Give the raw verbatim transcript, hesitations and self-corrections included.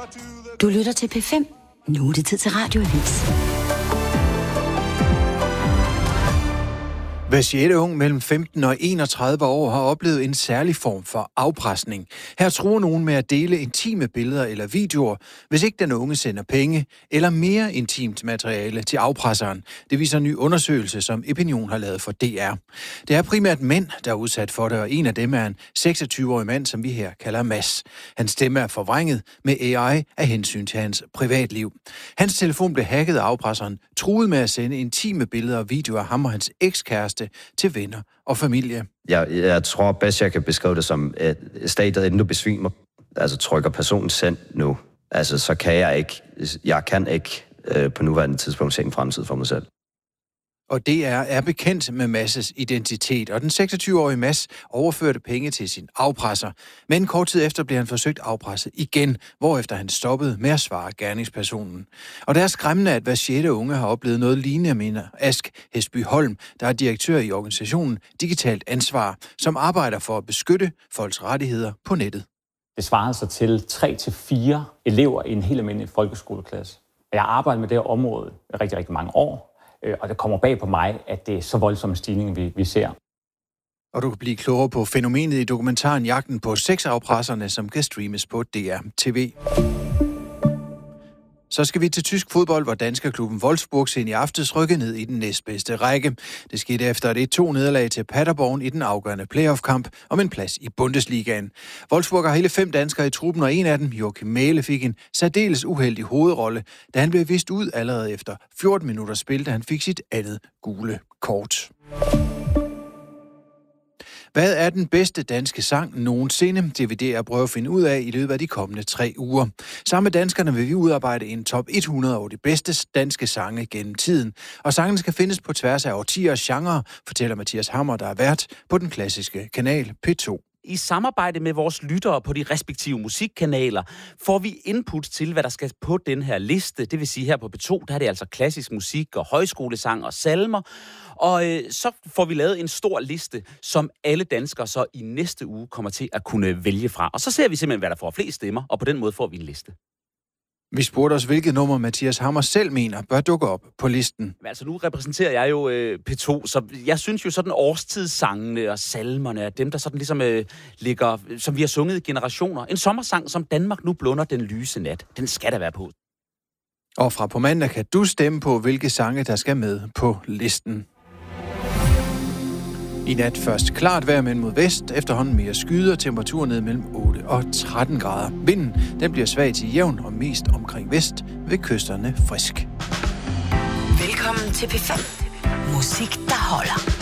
Du lytter til P fem. Nu er det tid til Radioavis. Hver sjette ung mellem femten og enogtredive år har oplevet en særlig form for afpresning. Her truer nogen med at dele intime billeder eller videoer, hvis ikke den unge sender penge eller mere intimt materiale til afpresseren. Det viser en ny undersøgelse, som Epinion har lavet for D R. Det er primært mænd, der er udsat for det, og en af dem er en seksogtyve-årig mand, som vi her kalder Mads. Hans stemme er forvrænget med A I af hensyn til hans privatliv. Hans telefon blev hacket, og afpresseren truede med at sende intime billeder og videoer af ham og hans ekskæreste til venner og familie. Jeg, jeg tror bedst, jeg kan beskrive det som, at stadiet, inden du besvimer, altså trykker personen send nu, altså så kan jeg ikke, jeg kan ikke øh, på nuværende tidspunkt se en fremtid for mig selv. Og D R er bekendt med Mads' identitet, og den seksogtyve-årige Mads overførte penge til sin afpresser. Men kort tid efter blev han forsøgt afpresset igen, hvorefter han stoppede med at svare gerningspersonen. Og det er skræmmende, at hver sjette unge har oplevet noget lignende, mener Ask Hesby Holm, der er direktør i organisationen Digitalt Ansvar, som arbejder for at beskytte folks rettigheder på nettet. Det svarer sig til tre til fire elever i en helt almindelig folkeskoleklasse. Jeg har arbejdet med det her område i rigtig, rigtig mange år. Og det kommer bag på mig, at det er så voldsomme stigninger, vi, vi ser. Og du kan blive klogere på fænomenet i dokumentaren Jagten på sexafpresserne, som kan streames på D R T V. Så skal vi til tysk fodbold, hvor danskerklubben Wolfsburg sen i aftes rykkede ned i den næstbedste række. Det skete efter et et-to nederlag til Paderborn i den afgørende playoff-kamp om en plads i Bundesligaen. Wolfsburg har hele fem danskere i truppen, og en af dem, Joachim Mæhle, fik en særdeles uheldig hovedrolle, da han blev vist ud allerede efter fjorten minutter spil, da han fik sit andet gule kort. Hvad er den bedste danske sang nogensinde? Det vil D R prøve at finde ud af i løbet af de kommende tre uger. Sammen med danskerne vil vi udarbejde en top hundrede over de bedste danske sange gennem tiden. Og sangene skal findes på tværs af årtiers genre, fortæller Mathias Hammer, der er vært på den klassiske kanal P to. I samarbejde med vores lyttere på de respektive musikkanaler får vi input til, hvad der skal på den her liste. Det vil sige, her på P to, der er det altså klassisk musik og højskolesang og salmer. Og øh, så får vi lavet en stor liste, som alle danskere så i næste uge kommer til at kunne vælge fra. Og så ser vi simpelthen, hvad der får flest stemmer, og på den måde får vi en liste. Vi spurgte os, hvilket nummer Mathias Hammer selv mener bør dukke op på listen. Altså nu repræsenterer jeg jo øh, P to, så jeg synes jo sådan årstidssangene og salmerne er dem, der sådan ligesom øh, ligger, som vi har sunget i generationer. En sommersang, som Danmark nu blunder den lyse nat. Den skal der være på. Og fra på mandag kan du stemme på, hvilke sange, der skal med på listen. I nat først klart vejr, men mod vest, efterhånden mere skyder, temperaturen ned mellem otte og tretten grader. Vinden den bliver svag til jævn og mest omkring vest, ved kysterne frisk. Velkommen til P fem. Musik, der holder.